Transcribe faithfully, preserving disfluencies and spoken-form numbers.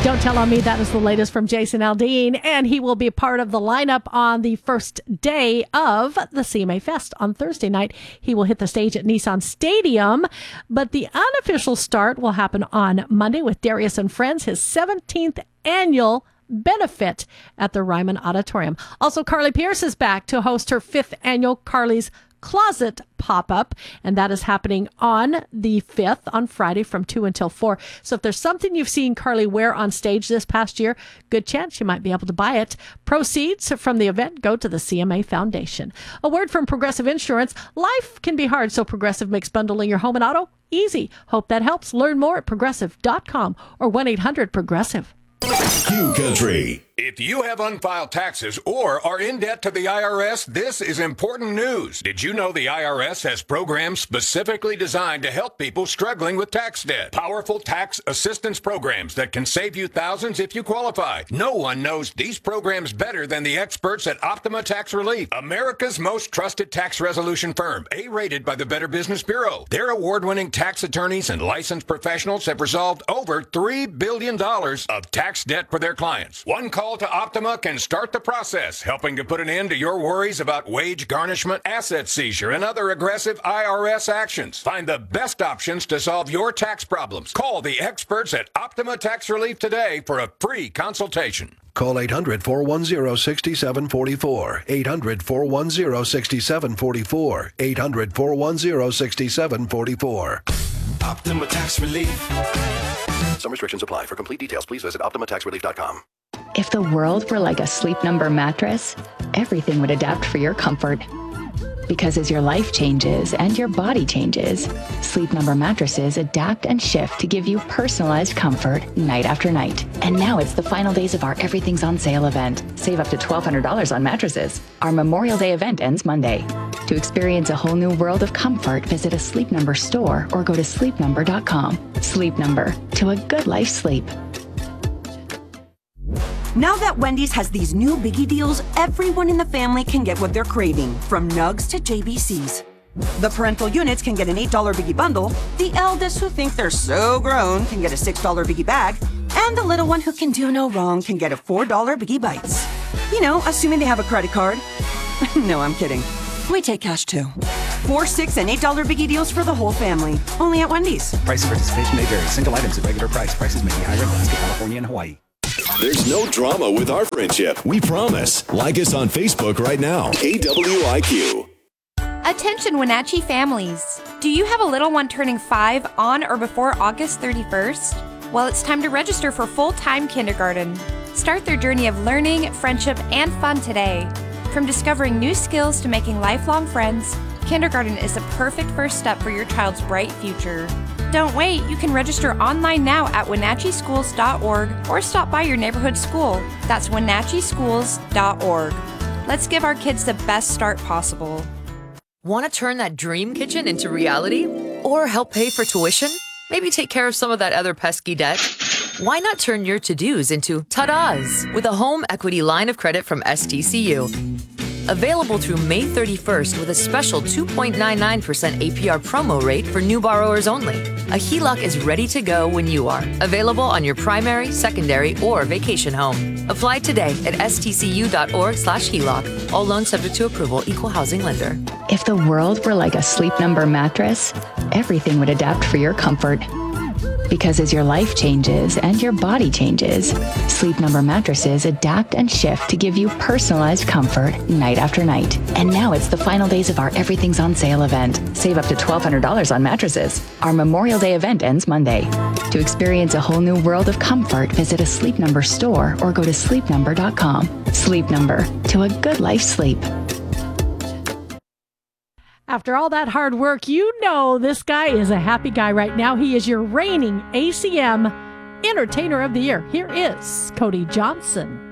Don't Tell on Me, that is the latest from Jason Aldean, and he will be part of the lineup on the first day of the C M A Fest on Thursday night. He will hit the stage at Nissan Stadium, but the unofficial start will happen on Monday with Darius and Friends, his seventeenth annual benefit at the Ryman Auditorium. Also, Carly Pierce is back to host her fifth annual Carly's Closet pop-up, and that is happening on the fifth on Friday from two until four. So if there's something you've seen Carly wear on stage this past year, good chance you might be able to buy it. Proceeds from the event go to the C M A Foundation. A word from Progressive Insurance. Life can be hard, so Progressive makes bundling your home and auto easy. Hope that helps. Learn more at progressive dot com or one eight hundred progressive. Q Country. If you have unfiled taxes or are in debt to the I R S, this is important news. Did you know the I R S has programs specifically designed to help people struggling with tax debt? Powerful tax assistance programs that can save you thousands if you qualify. No one knows these programs better than the experts at Optima Tax Relief, America's most trusted tax resolution firm, A-rated by the Better Business Bureau. Their award-winning tax attorneys and licensed professionals have resolved over three billion dollars of tax debt for their clients. One call to Optima can start the process, helping to put an end to your worries about wage garnishment, asset seizure, and other aggressive I R S actions. Find the best options to solve your tax problems. Call the experts at Optima Tax Relief today for a free consultation. Call eight hundred, four one zero, six seven four four. eight hundred, four one zero, six seven four four. eight hundred, four one zero, six seven four four. Optima Tax Relief. Some restrictions apply. For complete details, please visit optima tax relief dot com. If the world were like a Sleep Number mattress, everything would adapt for your comfort. Because as your life changes and your body changes, Sleep Number mattresses adapt and shift to give you personalized comfort night after night. And now it's the final days of our Everything's on Sale event. Save up to twelve hundred dollars on mattresses. Our Memorial Day event ends Monday. To experience a whole new world of comfort, visit a Sleep Number store or go to sleep number dot com. Sleep Number, to a good life sleep. Now that Wendy's has these new biggie deals, everyone in the family can get what they're craving, from nugs to J B Cs. The parental units can get an eight dollar biggie bundle, the eldest who think they're so grown can get a six dollar biggie bag, and the little one who can do no wrong can get a four dollar biggie bites. You know, assuming they have a credit card. No, I'm kidding. We take cash too. Four, six, and eight dollar biggie deals for the whole family. Only at Wendy's. Price and participation may vary. Single items at regular price. Prices may be higher in Alaska, California, and Hawaii. There's no drama with our friendship. We promise. Like us on Facebook right now. K W I Q. Attention Wenatchee families. Do you have a little one turning five on or before August thirty-first? Well, it's time to register for full-time kindergarten. Start their journey of learning, friendship, and fun today. From discovering new skills to making lifelong friends, kindergarten is the perfect first step for your child's bright future. Don't wait, you can register online now at wenatchee schools dot org or stop by your neighborhood school. That's wenatchee schools dot org. Let's give our kids the best start possible. Want to turn that dream kitchen into reality? Or help pay for tuition? Maybe take care of some of that other pesky debt? Why not turn your to-dos into ta-das with a home equity line of credit from S T C U? Available through May thirty-first with a special two point nine nine percent A P R promo rate for new borrowers only. A H E L O C is ready to go when you are. Available on your primary, secondary, or vacation home. Apply today at S T C U dot org slash H E L O C. All loans subject to approval. Equal housing lender. If the world were like a Sleep Number mattress, everything would adapt for your comfort. Because as your life changes and your body changes, Sleep Number mattresses adapt and shift to give you personalized comfort night after night. And now it's the final days of our Everything's on Sale event. Save up to twelve hundred dollars on mattresses. Our Memorial Day event ends Monday. To experience a whole new world of comfort, visit a Sleep Number store or go to sleep number dot com. Sleep Number, to a good life sleep. After all that hard work, you know this guy is a happy guy right now. He is your reigning A C M Entertainer of the Year. Here is Cody Johnson.